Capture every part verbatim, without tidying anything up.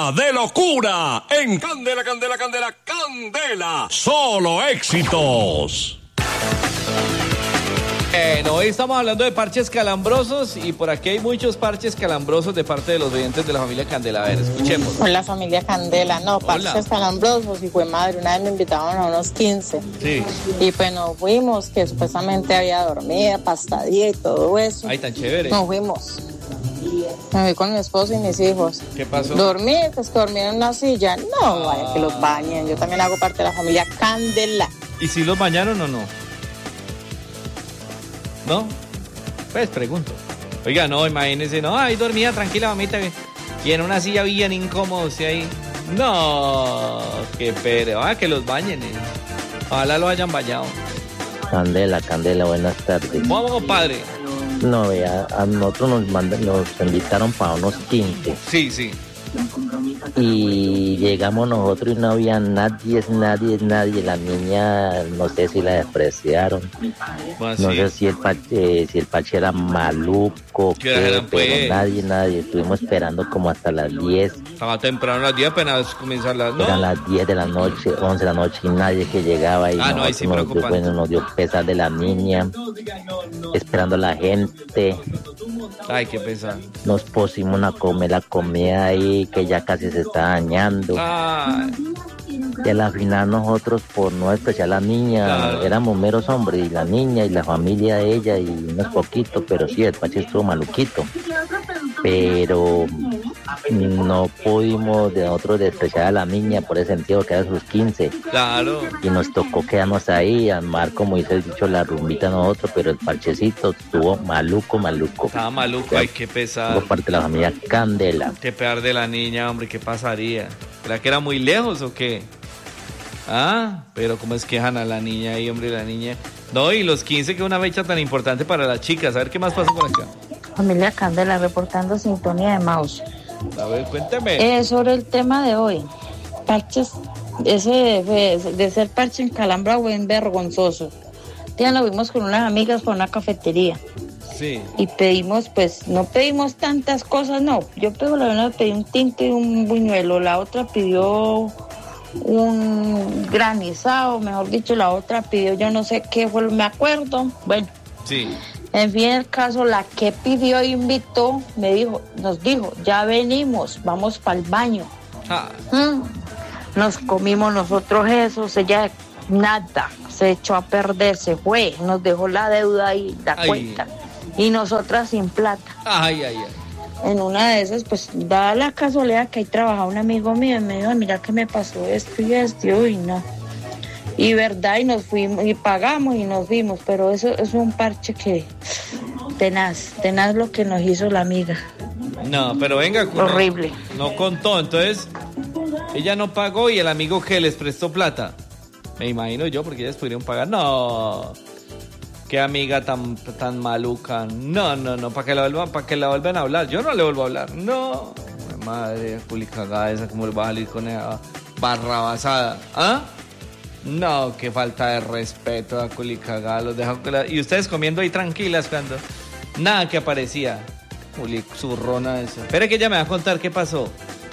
hora de locura en Candela, Candela, Candela, Candela. Solo éxitos. Bueno, hoy estamos hablando de parches calambrosos y por aquí hay muchos parches calambrosos de parte de los oyentes de la familia Candela. A ver, escuchemos. Hola familia Candela, no, parches Hola. calambrosos y fue madre, una vez me invitaron a unos quince. Sí. Y pues nos fuimos, que supuestamente había dormida, pastadilla y todo eso. Ay, tan chévere. Nos fuimos. Me fui con mi esposo y mis hijos. ¿Qué pasó? Dormí, pues que dormí en una silla. No, vaya que los bañen. Yo también hago parte de la familia Candela. ¿Y si los bañaron o no? ¿No? Pues pregunto. Oiga, no, imagínese, no, ahí dormía tranquila, mamita. Y en una silla bien incómodo, usted ahí. No, qué pere. Ah, que los bañen. Eh. Ojalá lo hayan bañado. Candela, Candela, buenas tardes. Vamos, padre. No, vea, a nosotros nos, mandan, nos invitaron para unos quince. Sí, sí. Y llegamos nosotros y no había nadie, nadie, nadie. La niña, no sé si la despreciaron. Bueno, No sí. sé si el pache, si el pache era maluco, ¿Qué hora qué, eran, pero pues? nadie, nadie. Estuvimos esperando como hasta las diez. Estaba temprano, a las diez apenas comienzan las... ¿no? Eran las diez de la noche, once de la noche y nadie que llegaba. Y Ah, no, ahí sí nos, dio, preocupante. bueno, nos dio pesar de la niña, esperando a la gente. Ay, qué pesado. Nos pusimos a comer la comida ahí que ya casi se está dañando. Ay, Y a la final nosotros, por no despreciar a la niña, Claro. éramos meros hombres, y la niña y la familia de ella y unos poquitos, pero sí, el pache estuvo maluquito. Pero no pudimos de nosotros despreciar a la niña por ese sentido que era sus quince. claro. Y nos tocó quedarnos ahí, armar, como dice el dicho, la rumbita nosotros, pero el parchecito estuvo maluco, maluco. Estaba maluco, ay, qué Por pesado. parte de la familia Candela. Qué peor de la niña, hombre, ¿qué pasaría? ¿Será que era muy lejos o qué? Ah, pero ¿cómo es que dejan a la niña ahí, hombre, la niña? No, y los quince, que es una fecha tan importante para las chicas. A ver qué más pasó por acá. Familia Candela, reportando sintonía de Maus. A ver, cuéntame. Eh, sobre el tema de hoy, parches, ese de, de ser parche en Calambra buen vergonzoso. Ya lo vimos con unas amigas por una cafetería Sí. y pedimos, pues, no pedimos tantas cosas, no. Yo pedí, la una pedí un tinto y un buñuelo, la otra pidió un granizado, mejor dicho, la otra pidió yo no sé qué fue, me acuerdo. Bueno. Sí. En fin, el caso, la que pidió e invitó, me dijo, nos dijo, ya venimos, vamos para el baño. Ah, Mm. Nos comimos nosotros eso, ella nada, se echó a perder, se fue, nos dejó la deuda y la Ay. cuenta. Y nosotras sin plata. ay, ay, ay. En una de esas, pues, dada la casualidad que ahí trabajaba un amigo mío y me dijo, mira que me pasó esto y esto, y uy, no. Y verdad, y nos fuimos, y pagamos y nos fuimos, pero eso, eso es un parche que, tenaz, tenaz lo que nos hizo la amiga. No, pero venga. con- Horrible. No contó, entonces ella no pagó y el amigo que les prestó plata. Me imagino yo, porque ellas pudieron pagar. No, qué amiga tan, tan maluca. No, no, no, para que la vuelvan, para que la vuelvan a hablar. Yo no le vuelvo a hablar. No, madre, culicagada esa, ¿cómo le va a salir con esa barrabasada? ¿Ah? No, qué falta de respeto a culicagada. Los dejo con la- y ustedes comiendo ahí tranquilas cuando nada que aparecía. Culi zurrona esa. Espera que ella me va a contar qué pasó.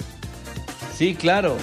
Sí, claro.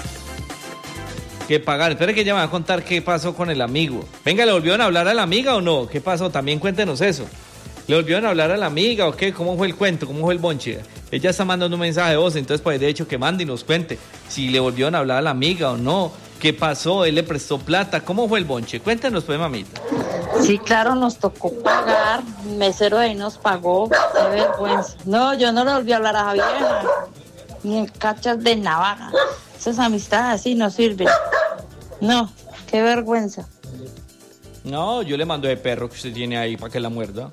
Que pagar. Espera que ella me va a contar qué pasó con el amigo. Venga, ¿le volvieron a hablar a la amiga o no? ¿Qué pasó? También cuéntenos eso. ¿Le volvieron a hablar a la amiga o qué? ¿Cómo fue el cuento? ¿Cómo fue el bonche? Ella está mandando un mensaje de voz, entonces pues de hecho que mande y nos cuente si le volvieron a hablar a la amiga o no. ¿Qué pasó? ¿Él le prestó plata? ¿Cómo fue el bonche? Cuéntenos pues, mamita. Sí, claro, nos tocó pagar, mesero de ahí nos pagó, qué vergüenza. No, yo no le volví a hablar a la vieja, ni en cachas de navaja. Esas amistades así no sirven. No, qué vergüenza. No, yo le mando de perro que usted tiene ahí para que la muerda.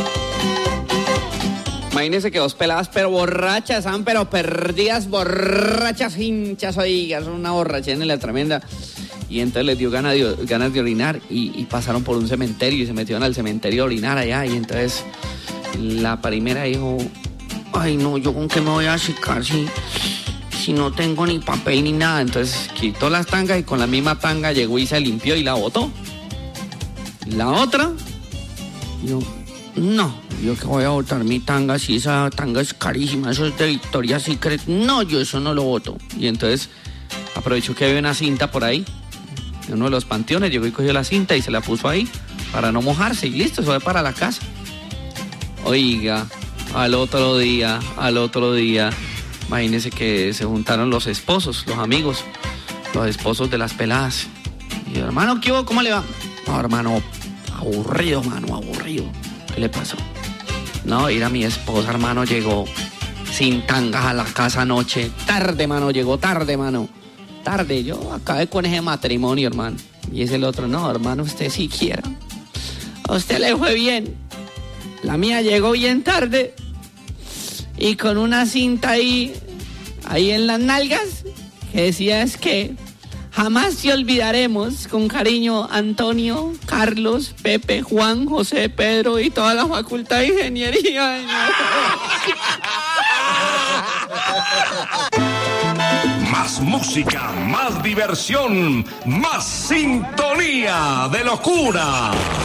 Imagínense que dos peladas, pero borrachas, ¿saben? Pero perdidas, borrachas, hinchas, oigas, una borrachera en la tremenda. Y entonces les dio ganas de, ganas de orinar y, y pasaron por un cementerio y se metieron al cementerio a orinar allá. Y entonces la primera dijo, ay no, ¿yo con qué me voy a secar si, si no tengo ni papel ni nada? Entonces quitó las tangas y con la misma tanga llegó y se limpió y la botó. La otra, dijo, no, yo que voy a botar mi tanga, si esa tanga es carísima, eso es de Victoria's Secret, no, yo eso no lo boto. Y entonces aprovechó que había una cinta por ahí, en uno de los panteones, llegó y cogió la cinta y se la puso ahí, para no mojarse, y listo, se fue para la casa. Oiga, al otro día, al otro día, imagínense que se juntaron los esposos, los amigos, los esposos de las peladas. Y yo, hermano, ¿qué hubo? ¿Cómo le va? No, hermano, aburrido, mano, aburrido. ¿Qué le pasó? No, ir a mi esposa, hermano, llegó sin tangas a la casa anoche. Tarde, mano, llegó tarde, mano. Tarde, yo acabé con ese matrimonio, hermano. Y es el otro, no, hermano, usted sí quiera. A usted le fue bien. La mía llegó bien tarde. Y con una cinta ahí, ahí en las nalgas, que decía es que jamás te olvidaremos, con cariño, Antonio, Carlos, Pepe, Juan, José, Pedro y toda la facultad de ingeniería. Ay, no. Más música, más diversión, más sintonía de locura.